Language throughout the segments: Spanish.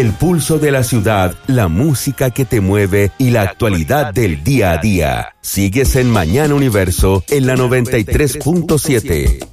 El pulso de la ciudad, la música que te mueve y la actualidad del día a día. Sigues en Mañana Universo en la 93.7.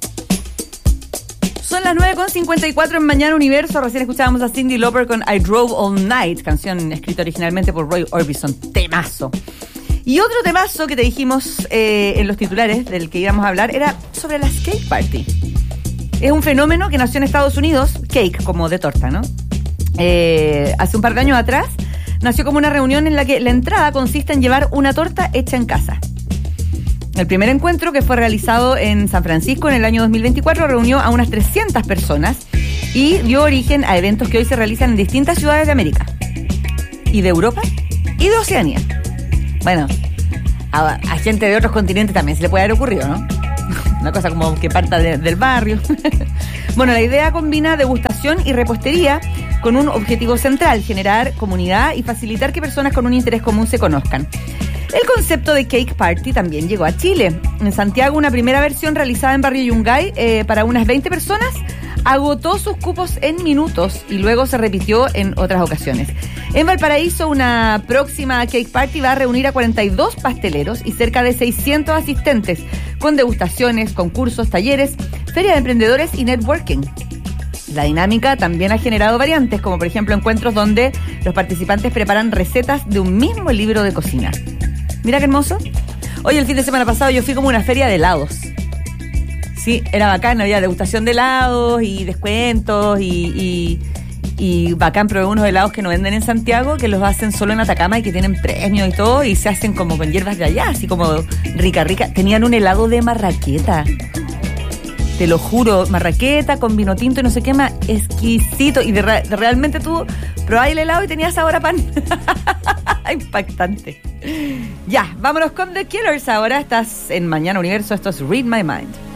Son las 9:54 en Mañana Universo. Recién escuchábamos a Cyndi Lauper con I Drove All Night, canción escrita originalmente por Roy Orbison. Temazo. Y otro temazo que te dijimos en los titulares del que íbamos a hablar era sobre las cake party. Es un fenómeno que nació en Estados Unidos, cake como de torta, ¿no? Hace un par de años atrás nació como una reunión en la que la entrada consiste en llevar una torta hecha en casa. El primer encuentro, que fue realizado en San Francisco en el año 2024, reunió a unas 300 personas y dio origen a eventos que hoy se realizan en distintas ciudades de América y de Europa y de Oceanía. Bueno, a gente de otros continentes también se le puede haber ocurrido, ¿no? Una cosa como que parta del barrio. Bueno, la idea combina degustación y repostería con un objetivo central: generar comunidad y facilitar que personas con un interés común se conozcan. El concepto de Cake Party también llegó a Chile. En Santiago, una primera versión realizada en Barrio Yungay para unas 20 personas agotó sus cupos en minutos y luego se repitió en otras ocasiones. En Valparaíso, una próxima Cake Party va a reunir a 42 pasteleros y cerca de 600 asistentes, con degustaciones, concursos, talleres, feria de emprendedores y networking. La dinámica también ha generado variantes, como por ejemplo encuentros donde los participantes preparan recetas de un mismo libro de cocina. Mira qué hermoso. Hoy, el fin de semana pasado, yo fui como a una feria de helados. Sí, era bacán, había degustación de helados y descuentos y bacán. Probé unos helados que no venden en Santiago, que los hacen solo en Atacama y que tienen premios y todo, y se hacen como con hierbas de allá, así como rica. Tenían un helado de marraqueta. Te lo juro, marraqueta con vino tinto y no sé qué más, exquisito. Y realmente tú probabas el helado y tenía sabor a pan. Impactante. Ya, vámonos con The Killers ahora. Estás en Mañana Universo, esto es Read My Mind.